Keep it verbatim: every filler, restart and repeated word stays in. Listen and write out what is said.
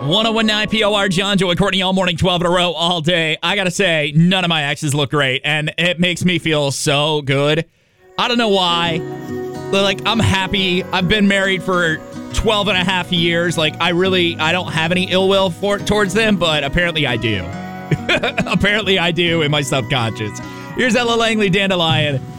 one oh one point nine P O R, John, Joey, Courtney, all morning, twelve in a row, all day. I gotta say, none of my exes look great, and it makes me feel so good. I don't know why. But, like, I'm happy. I've been married for twelve and a half years. Like, I really, I don't have any ill will for towards them, but apparently I do. Apparently I do in my subconscious. Here's Ella Langley, Dandelion.